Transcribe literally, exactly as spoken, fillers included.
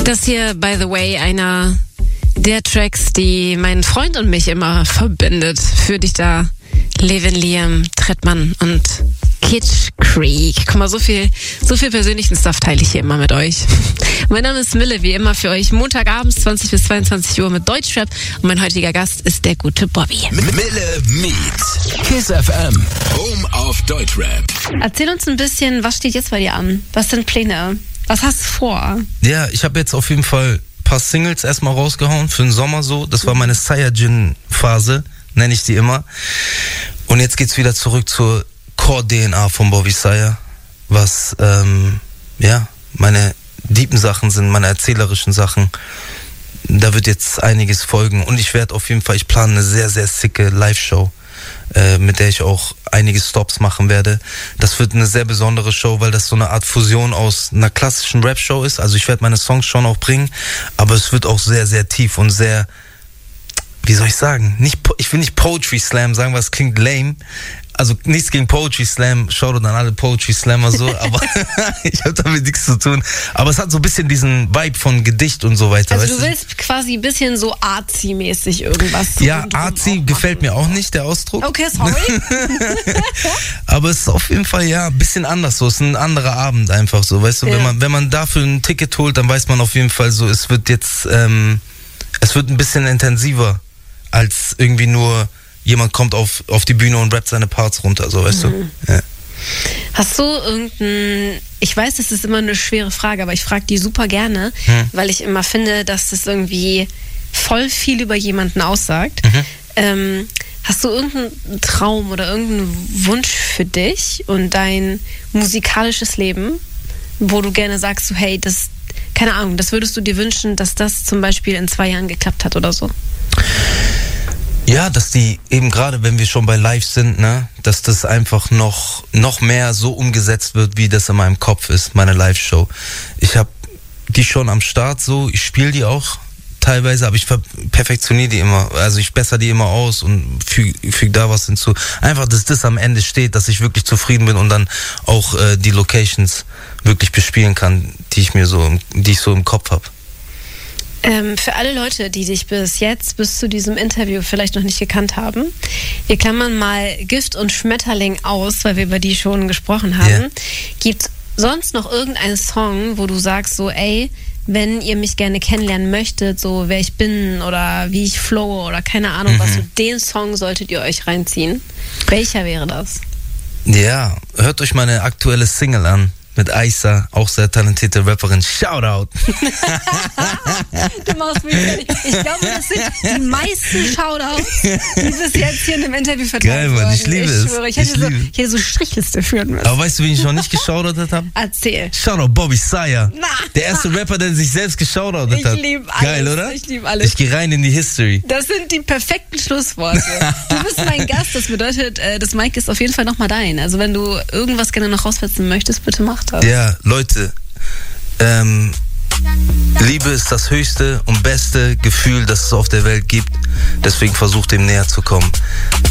Das hier, by the way, einer der Tracks, die meinen Freund und mich immer verbindet. Für dich da, Levin Liam, Trettmann und Kitsch Creek. Guck mal, so viel, so viel persönlichen Stuff teile ich hier immer mit euch. Mein Name ist Mille, wie immer für euch Montagabends zwanzig bis zweiundzwanzig Uhr mit Deutschrap und mein heutiger Gast ist der gute Bobby. Mille meets Kiss F M, Home of Deutschrap. Erzähl uns ein bisschen, was steht jetzt bei dir an? Was sind Pläne? Was hast du vor? Ja, ich habe jetzt auf jeden Fall ein paar Singles erstmal rausgehauen für den Sommer so. Das war meine Saiyajin-Phase, nenne ich die immer. Und jetzt geht's wieder zurück zur Core-D N A von Bobby Saya, was, ähm, ja, meine deepen Sachen sind, meine erzählerischen Sachen. Da wird jetzt einiges folgen und ich werde auf jeden Fall, ich plane eine sehr, sehr sicke Live-Show, äh, mit der ich auch einige Stops machen werde. Das wird eine sehr besondere Show, weil das so eine Art Fusion aus einer klassischen Rap-Show ist. Also ich werde meine Songs schon auch bringen, aber es wird auch sehr, sehr tief und sehr, wie soll ich sagen, nicht, ich will nicht Poetry Slam sagen, was klingt lame. Also nichts gegen Poetry Slam, Shoutout an alle Poetry Slammer so, aber ich habe damit nichts zu tun. Aber es hat so ein bisschen diesen Vibe von Gedicht und so weiter. Also weißt du willst du? quasi ein bisschen so artsy-mäßig irgendwas. Ja, artsy gefällt mir auch nicht, der Ausdruck. Okay, sorry. Aber es ist auf jeden Fall ja ein bisschen anders so, es ist ein anderer Abend einfach so, weißt du, ja. wenn man wenn man dafür ein Ticket holt, dann weiß man auf jeden Fall so, es wird jetzt, ähm, es wird ein bisschen intensiver als irgendwie nur jemand kommt auf, auf die Bühne und rappt seine Parts runter, so, weißt mhm. du? Ja. Hast du irgendein, ich weiß, das ist immer eine schwere Frage, aber ich frage die super gerne, mhm. weil ich immer finde, dass das irgendwie voll viel über jemanden aussagt. Mhm. Ähm, hast du irgendeinen Traum oder irgendeinen Wunsch für dich und dein musikalisches Leben, wo du gerne sagst, so, hey, das, keine Ahnung, das würdest du dir wünschen, dass das zum Beispiel in zwei Jahren geklappt hat oder so? Ja, dass die eben gerade, wenn wir schon bei Live sind, ne, dass das einfach noch noch mehr so umgesetzt wird, wie das in meinem Kopf ist, meine Live-Show. Ich habe die schon am Start so, ich spiele die auch teilweise, aber ich perfektioniere die immer, also ich bessere die immer aus und füge füg da was hinzu. Einfach, dass das am Ende steht, dass ich wirklich zufrieden bin und dann auch äh, die Locations wirklich bespielen kann, die ich mir so, die ich so im Kopf habe. Ähm, für alle Leute, die dich bis jetzt, bis zu diesem Interview vielleicht noch nicht gekannt haben, wir klammern mal Gift und Schmetterling aus, weil wir über die schon gesprochen haben. Yeah. Gibt es sonst noch irgendeinen Song, wo du sagst so, ey, wenn ihr mich gerne kennenlernen möchtet, so wer ich bin oder wie ich flowe oder keine Ahnung mhm. was, so den Song solltet ihr euch reinziehen. Welcher wäre das? Ja, hört euch meine aktuelle Single an. Mit Aisa, auch sehr talentierte Rapperin. Shoutout! Du machst mich fertig. Ich glaube, das sind die meisten Shoutouts, die bis jetzt hier in dem Interview verteilt Geil, Mann, ich liebe es. Ich schwöre, ich hätte, ich, so, ich hätte so Strichliste führen müssen. Aber weißt du, wen ich noch nicht geshoutout habe? Erzähl. Shoutout Bobby Saya. Na. Der erste Rapper, der sich selbst geshoutout hat. Ich liebe alles. Geil, oder? Ich liebe alles. Ich gehe rein in die History. Das sind die perfekten Schlussworte. Du bist mein Gast, das bedeutet, das Mic ist auf jeden Fall nochmal dein. Also wenn du irgendwas gerne noch raussetzen möchtest, bitte mach das. Ja, Leute, ähm, Liebe ist das höchste und beste Gefühl, das es auf der Welt gibt. Deswegen versucht dem näher zu kommen.